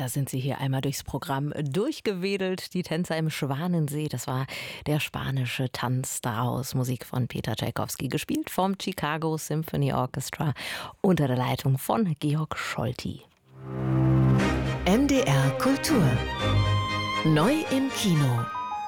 Da sind sie hier einmal durchs Programm durchgewedelt. Die Tänzer im Schwanensee, das war der spanische Tanz daraus. Musik von Peter Tschaikowski, gespielt vom Chicago Symphony Orchestra unter der Leitung von Georg Scholti. NDR Kultur. Neu im Kino.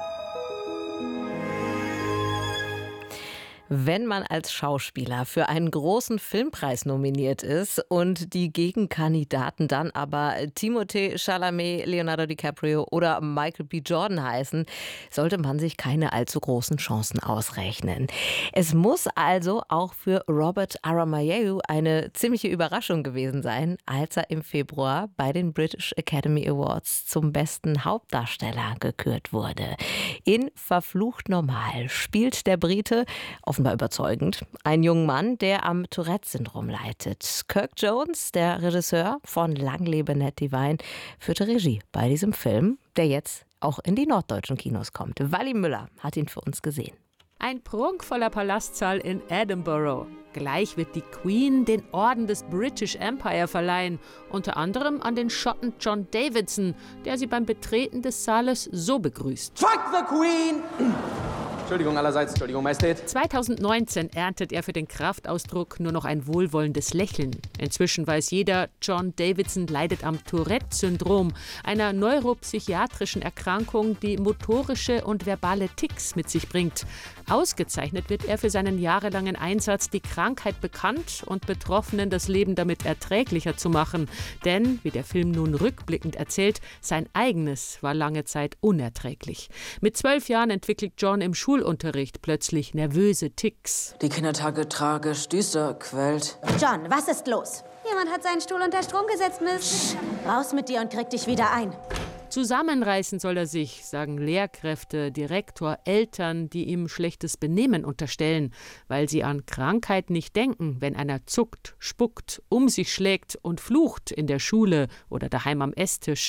Wenn man als Schauspieler für einen großen Filmpreis nominiert ist und die Gegenkandidaten dann aber Timothée Chalamet, Leonardo DiCaprio oder Michael B. Jordan heißen, sollte man sich keine allzu großen Chancen ausrechnen. Es muss also auch für Robert Aramaeus eine ziemliche Überraschung gewesen sein, als er im Februar bei den British Academy Awards zum besten Hauptdarsteller gekürt wurde. In Verflucht Normal spielt der Brite offenbar überzeugend einen jungen Mann, der am Tourette-Syndrom leidet. Kirk Jones, der Regisseur von Lang lebe Ned Devine, führte Regie bei diesem Film, der jetzt auch in die norddeutschen Kinos kommt. Wally Müller hat ihn für uns gesehen. Ein prunkvoller Palastsaal in Edinburgh. Gleich wird die Queen den Orden des British Empire verleihen, unter anderem an den Schotten John Davidson, der sie beim Betreten des Saales so begrüßt. Fuck the Queen! Entschuldigung allerseits, Entschuldigung, Majestät. 2019 erntet er für den Kraftausdruck nur noch ein wohlwollendes Lächeln. Inzwischen weiß jeder, John Davidson leidet am Tourette-Syndrom, einer neuropsychiatrischen Erkrankung, die motorische und verbale Tics mit sich bringt. Ausgezeichnet wird er für seinen jahrelangen Einsatz, die Krankheit bekannt und Betroffenen das Leben damit erträglicher zu machen. Denn, wie der Film nun rückblickend erzählt, sein eigenes war lange Zeit unerträglich. Mit 12 Jahren entwickelt John im Schulunterricht plötzlich nervöse Tics. Die Kindertage tragisch, düster, quält. John, was ist los? Jemand hat seinen Stuhl unter Strom gesetzt, Miss. Raus mit dir und krieg dich wieder ein. Zusammenreißen soll er sich, sagen Lehrkräfte, Direktor, Eltern, die ihm schlechtes Benehmen unterstellen, weil sie an Krankheit nicht denken, wenn einer zuckt, spuckt, um sich schlägt und flucht in der Schule oder daheim am Esstisch.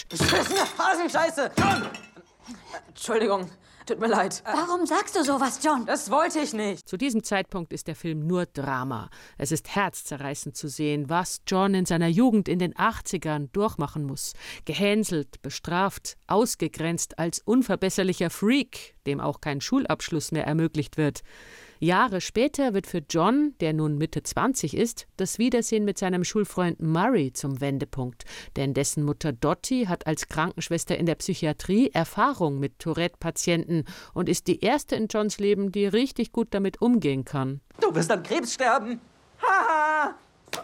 Scheiße! John! Entschuldigung. Tut mir leid. Warum sagst du sowas, John? Das wollte ich nicht. Zu diesem Zeitpunkt ist der Film nur Drama. Es ist herzzerreißend zu sehen, was John in seiner Jugend in den 80ern durchmachen muss. Gehänselt, bestraft, ausgegrenzt als unverbesserlicher Freak, dem auch kein Schulabschluss mehr ermöglicht wird. Jahre später wird für John, der nun Mitte 20 ist, das Wiedersehen mit seinem Schulfreund Murray zum Wendepunkt. Denn dessen Mutter Dottie hat als Krankenschwester in der Psychiatrie Erfahrung mit Tourette-Patienten und ist die erste in Johns Leben, die richtig gut damit umgehen kann. Du wirst an Krebs sterben. Haha!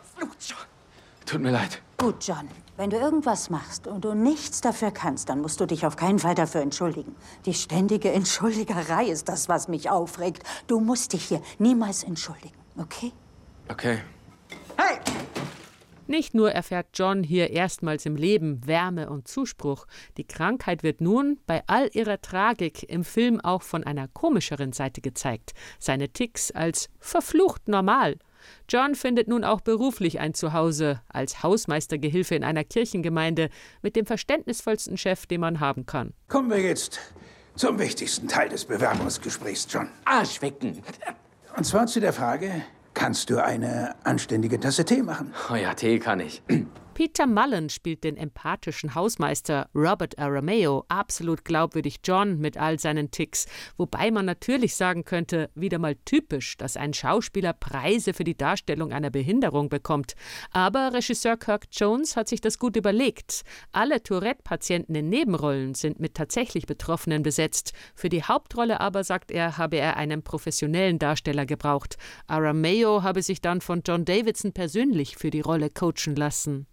Tut mir leid. Gut, John. Wenn du irgendwas machst und du nichts dafür kannst, dann musst du dich auf keinen Fall dafür entschuldigen. Die ständige Entschuldigerei ist das, was mich aufregt. Du musst dich hier niemals entschuldigen, okay? Okay. Hey! Nicht nur erfährt John hier erstmals im Leben Wärme und Zuspruch. Die Krankheit wird nun bei all ihrer Tragik im Film auch von einer komischeren Seite gezeigt. Seine Tics als verflucht normal. John findet nun auch beruflich ein Zuhause als Hausmeistergehilfe in einer Kirchengemeinde mit dem verständnisvollsten Chef, den man haben kann. Kommen wir jetzt zum wichtigsten Teil des Bewerbungsgesprächs, John. Arschwecken. Und zwar zu der Frage, kannst du eine anständige Tasse Tee machen? Oh ja, Tee kann ich. Peter Mullen spielt den empathischen Hausmeister Robert Aramaeus, absolut glaubwürdig John mit all seinen Tics. Wobei man natürlich sagen könnte, wieder mal typisch, dass ein Schauspieler Preise für die Darstellung einer Behinderung bekommt. Aber Regisseur Kirk Jones hat sich das gut überlegt. Alle Tourette-Patienten in Nebenrollen sind mit tatsächlich Betroffenen besetzt. Für die Hauptrolle aber, sagt er, habe er einen professionellen Darsteller gebraucht. Aramaeus habe sich dann von John Davidson persönlich für die Rolle coachen lassen.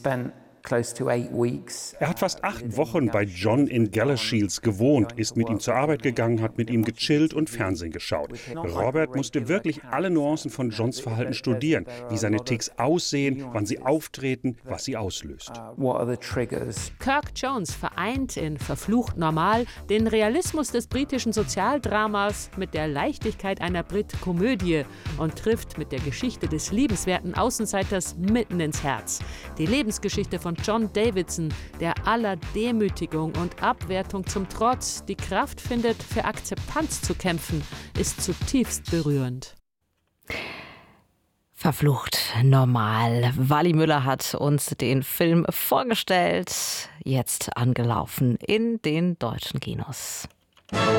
Er hat fast 8 Wochen bei John in Galashiels gewohnt, ist mit ihm zur Arbeit gegangen, hat mit ihm gechillt und Fernsehen geschaut. Robert musste wirklich alle Nuancen von Johns Verhalten studieren, wie seine Tics aussehen, wann sie auftreten, was sie auslöst. Kirk Jones vereint in Verflucht Normal den Realismus des britischen Sozialdramas mit der Leichtigkeit einer Brit-Komödie und trifft mit der Geschichte des liebenswerten Außenseiters mitten ins Herz. Die Lebensgeschichte von John Davidson, der aller Demütigung und Abwertung zum Trotz die Kraft findet, für Akzeptanz zu kämpfen, ist zutiefst berührend. Verflucht normal. Wally Müller hat uns den Film vorgestellt, jetzt angelaufen in den deutschen Kinos.